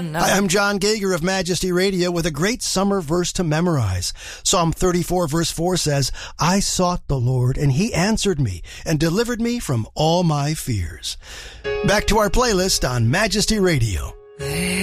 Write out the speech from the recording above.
No. Hi, I'm John Gager of Majesty Radio with a great summer verse to memorize. Psalm 34 verse 4 says, I sought the Lord and he answered me and delivered me from all my fears. Back to our playlist on Majesty Radio.